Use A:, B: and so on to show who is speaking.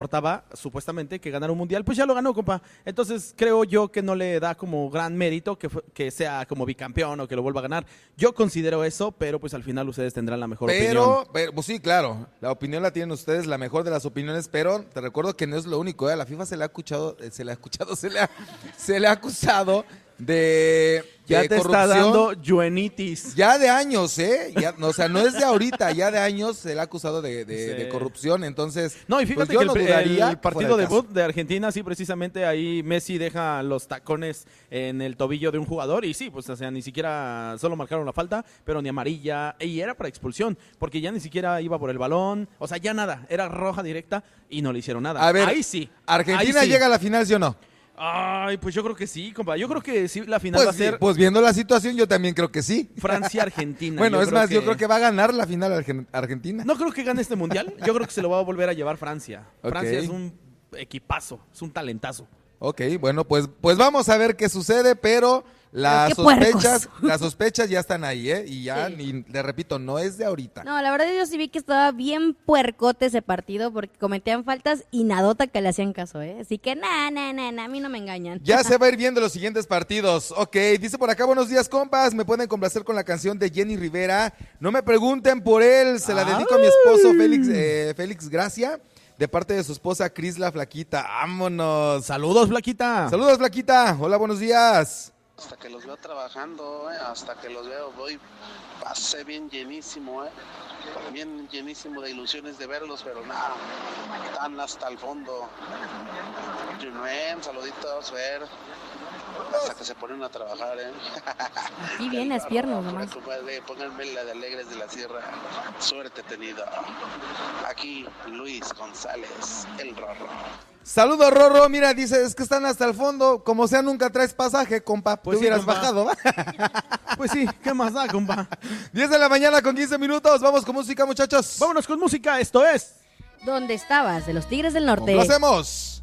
A: importaba supuestamente que ganara un mundial, pues ya lo ganó, compa. Entonces creo yo que no le da como gran mérito que sea como bicampeón o que lo vuelva a ganar. Yo considero eso, pero pues al final ustedes tendrán la mejor opinión.
B: Pero, pues sí, claro, la opinión la tienen ustedes, la mejor de las opiniones, pero te recuerdo que no es lo único, ¿eh? A la FIFA se le ha acusado de
A: Ya te
B: corrupción.
A: está dando juenitis.
B: Ya de años, ¿eh? Ya, o sea, no es de ahorita, ya de años se le ha acusado de
A: Sí.
B: corrupción, entonces...
A: No, y fíjate
B: pues yo
A: que
B: no dudaría
A: el
B: que
A: partido
B: fuera el caso.
A: debut de Argentina, sí, precisamente ahí Messi deja los tacones en el tobillo de un jugador y sí, pues o sea, ni siquiera solo marcaron la falta, pero ni amarilla, y era para expulsión, porque ya ni siquiera iba por el balón, o sea, ya nada, era roja directa y no le hicieron nada.
B: A ver,
A: ahí sí.
B: ¿Argentina
A: ahí sí.
B: llega a la final, sí o no?
A: Ay, pues yo creo que sí, compa. Yo creo que sí, la final va a ser
B: Pues viendo la situación, yo también creo que sí.
A: Francia-Argentina.
B: Bueno,
A: Yo
B: es
A: creo
B: más, yo creo que va a ganar la final Argentina.
A: No creo que gane este mundial. Yo creo que se lo va a volver a llevar Francia.
B: Ok.
A: Francia es un equipazo, es un talentazo.
B: Ok, bueno, pues vamos a ver qué sucede, pero
C: qué puercos.
B: las sospechas ya están ahí, ¿eh? Y ya,
C: Sí.
B: ni, le repito, no es de ahorita.
C: No, la verdad yo sí vi que estaba bien puercote ese partido porque cometían faltas y nadota que le hacían caso, ¿eh? Así que a mí no me engañan.
B: Ya se va a ir viendo los siguientes partidos. Ok, dice por acá, buenos días, compas. Me pueden complacer con la canción de Jenny Rivera. No me pregunten por él, se la dedico a mi esposo Félix Gracia, de parte de su esposa Cris la Flaquita. ¡Vámonos!
A: Saludos, Flaquita.
B: Saludos, Flaquita. Hola, buenos días.
D: Hasta que los veo trabajando, hasta que los veo, pasé bien llenísimo, bien llenísimo de ilusiones de verlos, pero nada, están hasta el fondo. Junuen, saluditos, ver, hasta que se ponen a trabajar,
C: Y bien las piernas nomás.
D: Pónganme la de Alegres de la Sierra, suerte tenida. Aquí Luis González, el Rorro.
B: Saludos, Rorro. Mira, dice, es que están hasta el fondo. Como sea, nunca traes pasaje, compa.
A: Pues
B: Te
A: sí,
B: hubieras
A: compa.
B: bajado, ¿va?
A: Pues sí, ¿qué más da, compa?
B: 10 de la mañana con 15 minutos. Vamos con música, muchachos.
A: Vámonos con música, esto es...
C: ¿Dónde estabas? De los Tigres del Norte.
B: Lo hacemos.